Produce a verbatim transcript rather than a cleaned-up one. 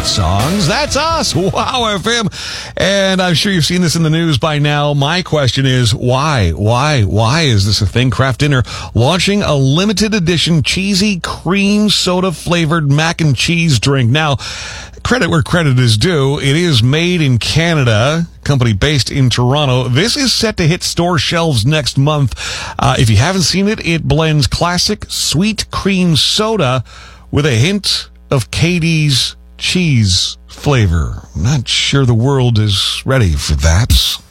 great songs. That's us, Wow F M. And I'm sure you've seen this in the news by now. My question is, why? Why? Why is this a thing? Kraft Dinner launching a limited edition cheesy cream soda flavored mac and cheese drink. Now, credit where credit is due. It is made in Canada, company based in Toronto. This is set to hit store shelves next month. Uh, if you haven't seen it, it blends classic sweet cream soda with a hint of Katie's cheese flavor. Not sure the world is ready for that.